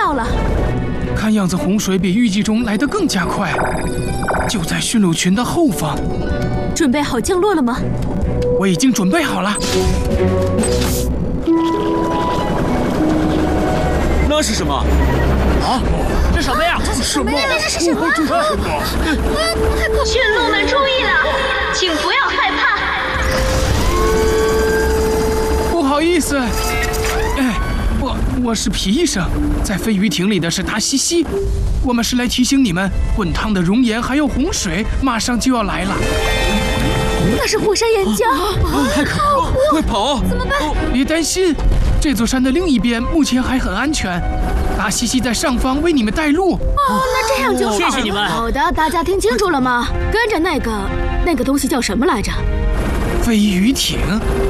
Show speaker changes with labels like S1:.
S1: 到了。
S2: 看样子洪水比预计中来得更加快，就在驯鹿群的后方。
S1: 准备好降落了吗？
S2: 我已经准备好了。
S3: 那是什么？啊！这什么呀？
S2: 什么？
S1: 那是什么？
S4: 驯鹿们注意了，请不要害怕。
S2: 不好意思，我是皮医生，在飞鱼艇里的是达西西。我们是来提醒你们，滚烫的熔岩还有洪水马上就要来了。
S1: 那是火山岩浆！
S3: 太可怕了！快跑！
S1: 怎么办？
S2: 别担心，这座山的另一边目前还很安全。达西西在上方为你们带路。
S1: 那这样就好。
S3: 谢谢你们。
S1: 好的，大家听清楚了吗？跟着那个东西叫什么来着？
S2: 飞鱼艇。